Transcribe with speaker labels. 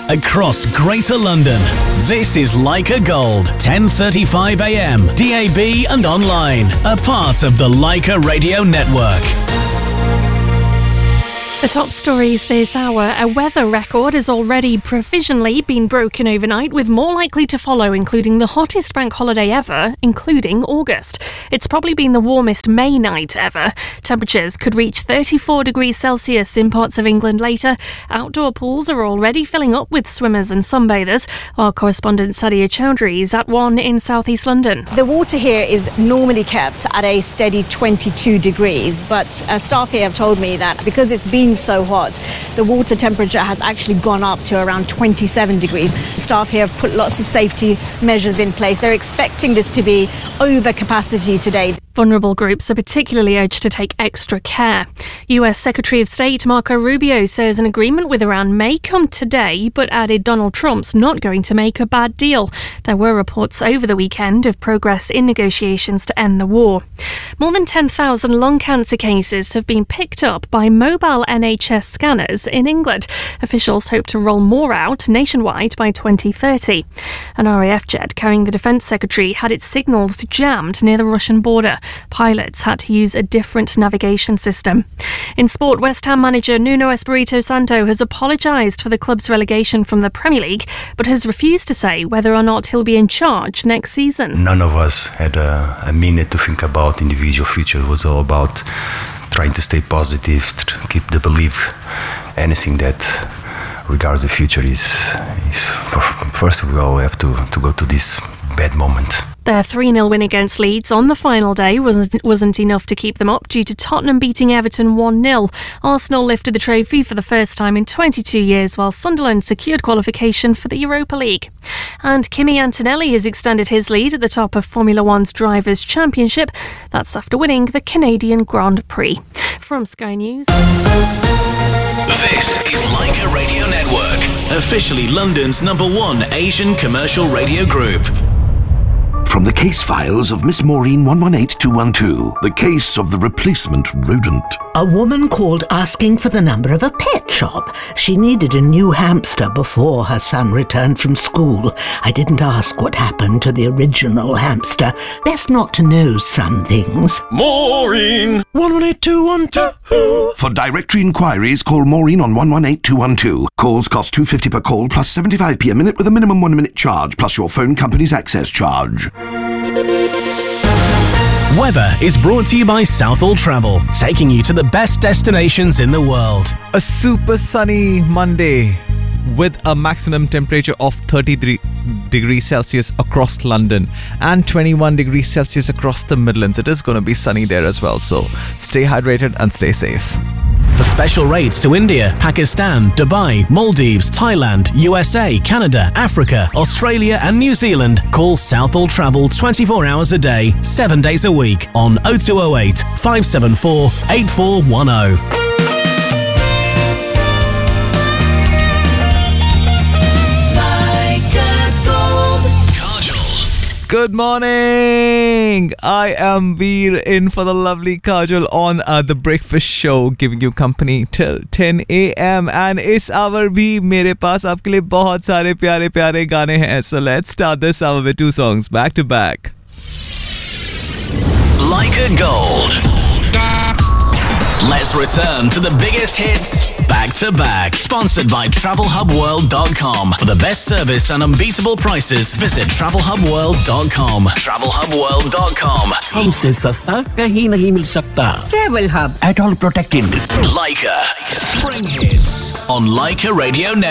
Speaker 1: across Greater London. This is Leica Gold, 10:35 a.m, DAB and online, a part of the Leica Radio Network.
Speaker 2: The top stories this hour. A weather record has already provisionally been broken overnight, with more likely to follow, including the hottest bank holiday ever, including August. It's probably been the warmest May night ever. Temperatures could reach 34 degrees Celsius in parts of England later. Outdoor pools are already filling up with swimmers and sunbathers. Our correspondent Sadia Chowdhury is at one in South East London.
Speaker 3: The water here is normally kept at a steady 22 degrees, but staff here have told me that because it's been so hot, the water temperature has actually gone up to around 27 degrees. Staff here have put lots of safety measures in place. They're expecting this to be over capacity today.
Speaker 2: Vulnerable groups are particularly urged to take extra care. US Secretary of State Marco Rubio says an agreement with Iran may come today, but added Donald Trump's not going to make a bad deal. There were reports over the weekend of progress in negotiations to end the war. More than 10,000 lung cancer cases have been picked up by mobile NHS scanners in England. Officials hope to roll more out nationwide by 2030. An RAF jet carrying the Defence Secretary had its signals jammed near the Russian border. Pilots had to use a different navigation system. In sport, West Ham manager Nuno Espirito Santo has apologised for the club's relegation from the Premier League, but has refused to say whether or not he'll be in charge next season.
Speaker 4: None of us had a minute to think about individual future. It was all about trying to stay positive, to keep the belief. Anything that regards the future is first of all, we have to go to this bad moment.
Speaker 2: Their 3-0 win against Leeds on the final day wasn't enough to keep them up due to Tottenham beating Everton 1-0. Arsenal lifted the trophy for the first time in 22 years, while Sunderland secured qualification for the Europa League. And Kimi Antonelli has extended his lead at the top of Formula One's Drivers' Championship. That's after winning the Canadian Grand Prix. From Sky News.
Speaker 1: This is Leica Radio Network, officially London's #1 Asian commercial radio group.
Speaker 5: From the case files of Miss Maureen 118212, the case of the replacement rodent.
Speaker 6: A woman called asking for the number of a pet shop. She needed a new hamster before her son returned from school. I didn't ask what happened to the original hamster. Best not to know some things.
Speaker 7: Maureen 118212.
Speaker 5: For directory inquiries, call Maureen on 118212. Calls cost £2.50 per call plus 75p a minute with a minimum 1 minute charge plus your phone company's access charge.
Speaker 1: Weather is brought to you by Southall Travel, taking you to the best destinations in the world.
Speaker 8: A super sunny Monday with a maximum temperature of 33 degrees Celsius across London and 21 degrees Celsius across the Midlands. It is going to be sunny there as well, so stay hydrated and stay safe.
Speaker 1: For special rates to India, Pakistan, Dubai, Maldives, Thailand, USA, Canada, Africa, Australia and New Zealand, call Southall Travel 24 hours a day, 7 days a week on 0208 574 8410.
Speaker 8: Good morning! I am Veer in for the lovely Kajal on The Breakfast Show, giving you company till 10 a.m. And इस hour भी मेरे पास आपके लिए बहुत सारे प्यारे प्यारे गाने हैं. So let's start this hour with 2 songs back to back.
Speaker 1: Leica Gold. Let's return to the biggest hits back to back. Sponsored by TravelHubWorld.com. For the best service and unbeatable prices, visit TravelHubWorld.com. TravelHubWorld.com.
Speaker 9: हमसे सस्ता कहीं नहीं मिल सकता. Travel Hub. At all protected.
Speaker 1: Leica. Spring hits on Leica Radio Network.